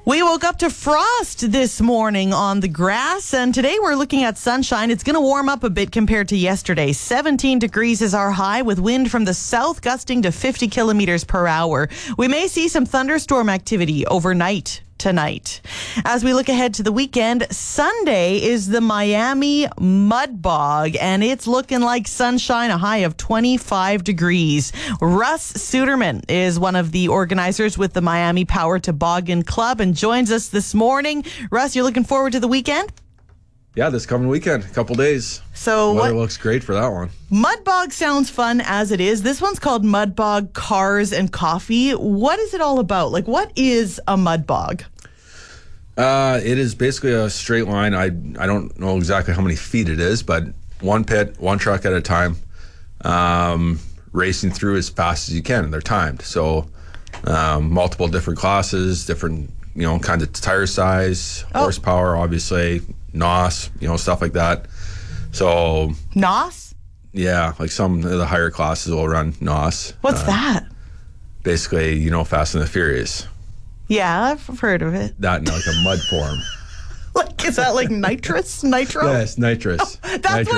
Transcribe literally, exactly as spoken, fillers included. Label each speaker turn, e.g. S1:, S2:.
S1: We woke up to frost this morning on the grass, and today we're looking at sunshine. It's going to warm up a bit compared to yesterday. seventeen degrees is our high, with wind from the south gusting to fifty kilometers per hour. We may see some thunderstorm activity overnight tonight. As we look ahead to the weekend, Sunday is the Miami Mud Bog, and it's looking like sunshine, a high of twenty-five degrees. Russ Suderman is one of the organizers with the Miami Power Toboggan Club and joins us this morning. Russ, you're looking forward to the weekend?
S2: Yeah, this coming weekend, a couple days.
S1: So
S2: weather
S1: what,
S2: looks great for that one.
S1: Mud Bog sounds fun as it is. This one's called Mud Bog Cars and Coffee. What is it all about? Like, what is a mud bog?
S2: Uh, it is basically a straight line. I I don't know exactly how many feet it is, but one pit, one truck at a time, um, racing through as fast as you can. They're timed, so um, multiple different classes, different you know kinds of tire size,
S1: Oh.
S2: horsepower, obviously, N O S, you know stuff like that. So
S1: N O S?
S2: yeah, like some of the higher classes will run N O S.
S1: What's
S2: Uh,
S1: that?
S2: Basically, you know, Fast and the Furious.
S1: Yeah, I've heard of it.
S2: That in like a mud form.
S1: Like, is that like nitrous? Nitro?
S2: Yes, nitrous.
S1: That's
S2: nitrous.